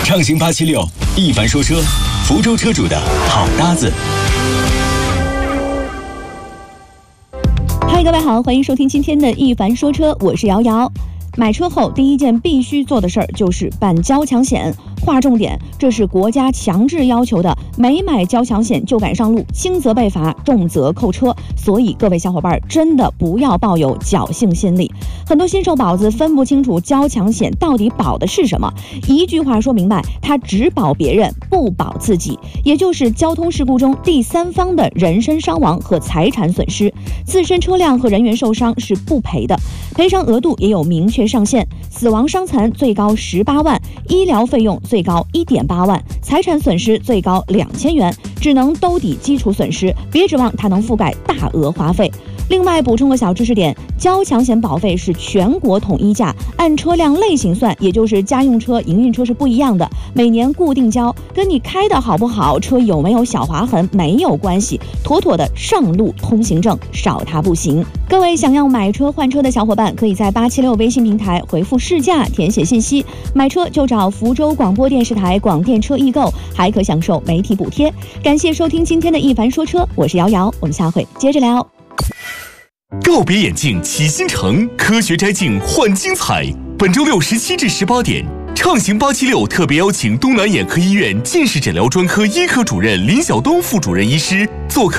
畅行876，一凡说车，福州车主的好搭子。 嗨，各位好，欢迎收听今天的一凡说车，我是瑶瑶。买车后第一件必须做的事儿就是办交强险。划重点，这是国家强制要求的，没买交强险就敢上路，轻则被罚，重则扣车。所以各位小伙伴真的不要抱有侥幸心理。很多新手保子分不清楚交强险到底保的是什么，一句话说明白，它只保别人，不保自己，也就是交通事故中第三方的人身伤亡和财产损失，自身车辆和人员受伤是不赔的，赔偿额度也有明确上限，死亡伤残最高18万，医疗费用最高1.8万，财产损失最高2000元，只能兜底基础损失，别指望它能覆盖大额花费。另外补充个小知识点，交强险保费是全国统一价，按车辆类型算，也就是家用车、营运车是不一样的，每年固定交，跟你开的好不好，车有没有小划痕没有关系，妥妥的上路通行证，少它不行。各位想要买车换车的小伙伴，可以在876微信平台回复试驾填写信息，买车就找福州广播电视台广电车易购，还可享受媒体补贴。感谢收听今天的一凡说车，我是瑶瑶，我们下回接着聊。 告别眼镜起新城，科学摘镜换精彩。本周六17至18点，畅行876特别邀请东南眼科医院近视诊疗专科医科主任林晓东副主任医师做客